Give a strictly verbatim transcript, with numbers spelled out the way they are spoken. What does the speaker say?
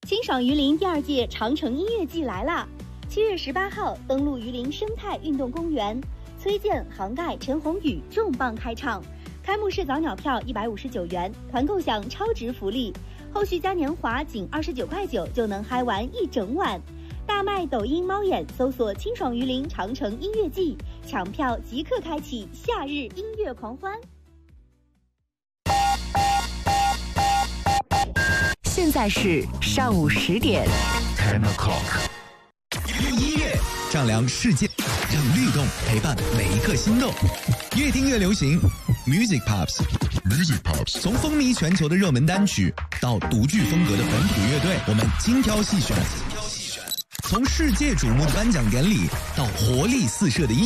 清爽榆林第二届长城音乐季来啦！七月十八号登陆榆林生态运动公园，崔健、杭盖、陈鸿宇重磅开唱。开幕式早鸟票一百五十九元，团购享超值福利，后续嘉年华仅二十九块九就能嗨玩一整晚。大麦抖音猫眼搜索清爽榆林长城音乐季，抢票即刻开启夏日音乐狂欢。 现在是上午十点。 Ten o'clock。 用音乐丈量世界，让律动陪伴每一颗心动。越听越流行 ，Music Pops。Music Pops。从风靡全球的热门单曲到独具风格的本土乐队，我们精挑细选。从世界瞩目的颁奖典礼到活力四射的音。